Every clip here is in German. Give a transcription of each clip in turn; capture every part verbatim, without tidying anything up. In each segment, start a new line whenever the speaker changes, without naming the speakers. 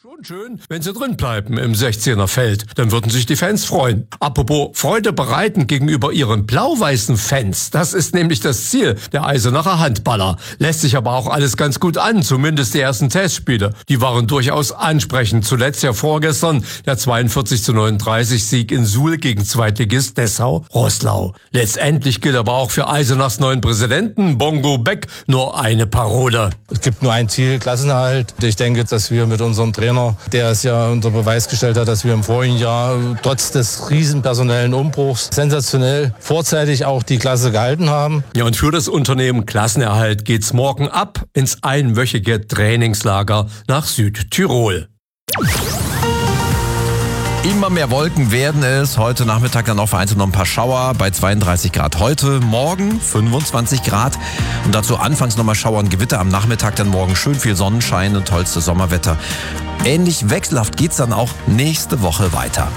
Schon schön, wenn sie drin bleiben im sechzehner Feld. Dann würden sich die Fans freuen. Apropos Freude bereiten gegenüber ihren blau-weißen Fans. Das ist nämlich das Ziel der Eisenacher Handballer. Lässt sich aber auch alles ganz gut an, zumindest die ersten Testspiele. Die waren durchaus ansprechend. Zuletzt ja vorgestern der zweiundvierzig zu neununddreißig Sieg in Suhl gegen Zweitligist Dessau-Roßlau. Letztendlich gilt aber auch für Eisenachs neuen Präsidenten Bongo Beck nur eine Parole.
Es gibt nur ein Ziel, Klassenerhalt. Ich denke, dass wir mit unserem Trainer, der es ja unter Beweis gestellt hat, dass wir im vorigen Jahr trotz des riesen personellen Umbruchs sensationell vorzeitig auch die Klasse gehalten haben.
Ja, und für das Unternehmen Klassenerhalt geht's morgen ab ins einwöchige Trainingslager nach Südtirol.
Immer mehr Wolken werden es. Heute Nachmittag dann auch vereinzelt noch ein paar Schauer bei zweiunddreißig Grad heute. Morgen fünfundzwanzig Grad. Und dazu anfangs nochmal Schauer und Gewitter. Am Nachmittag dann morgen schön viel Sonnenschein und tollstes Sommerwetter. Ähnlich wechselhaft geht's dann auch nächste Woche weiter.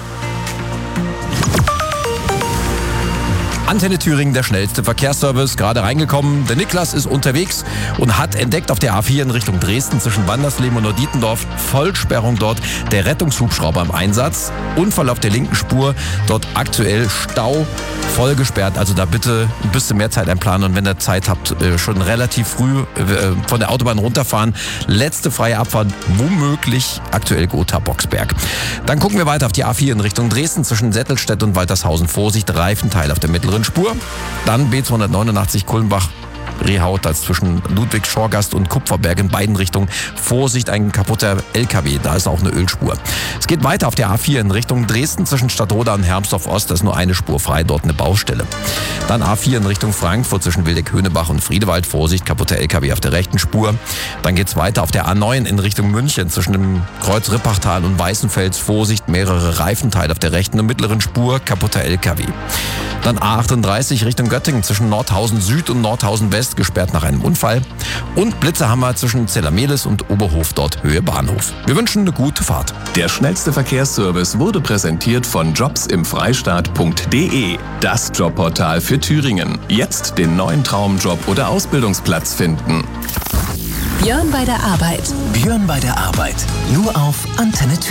Antenne Thüringen, der schnellste Verkehrsservice, gerade reingekommen. Der Niklas ist unterwegs und hat entdeckt auf der A vier in Richtung Dresden zwischen Wandersleben und Norditendorf Vollsperrung dort. Der Rettungshubschrauber im Einsatz. Unfall auf der linken Spur, dort aktuell Stau, voll gesperrt. Also da bitte ein bisschen mehr Zeit einplanen und wenn ihr Zeit habt, schon relativ früh von der Autobahn runterfahren. Letzte freie Abfahrt, womöglich aktuell Gotha-Boxberg. Dann gucken wir weiter auf die A vier in Richtung Dresden zwischen Settelstedt und Waltershausen. Vorsicht, Reifenteil auf der mittleren Spur. Dann B zweihundertneunundachtzig Kulmbach. Rehaut als zwischen Ludwig Schorgast und Kupferberg in beiden Richtungen. Vorsicht, ein kaputter L K W, da ist auch eine Ölspur. Es geht weiter auf der A vier in Richtung Dresden zwischen Stadtroda und Hermsdorf Ost, da ist nur eine Spur frei, dort eine Baustelle. Dann A vier in Richtung Frankfurt zwischen Wildeck-Höhnebach und Friedewald, Vorsicht, kaputter L K W auf der rechten Spur. Dann geht's weiter auf der A neun in Richtung München zwischen dem Kreuz Rippachtal und Weißenfels, Vorsicht, mehrere Reifenteile auf der rechten und mittleren Spur, kaputter L K W. Dann A achtunddreißig Richtung Göttingen zwischen Nordhausen Süd und Nordhausen West, gesperrt nach einem Unfall. Und Blitzerhammer zwischen Zellermehlis und Oberhof, dort Höhe Bahnhof. Wir wünschen eine gute Fahrt.
Der schnellste Verkehrsservice wurde präsentiert von jobsimfreistaat punkt de, das Jobportal für Thüringen. Jetzt den neuen Traumjob oder Ausbildungsplatz finden.
Björn bei der Arbeit.
Björn bei der Arbeit. Nur auf Antenne Thüringen.